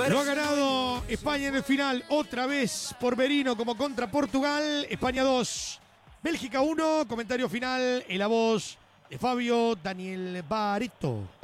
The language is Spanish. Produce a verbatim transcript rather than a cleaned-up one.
Lo ha ganado España en el final, otra vez por Merino como contra Portugal. España dos, Bélgica uno. Comentario final en la voz de Fabio Daniel Barreto.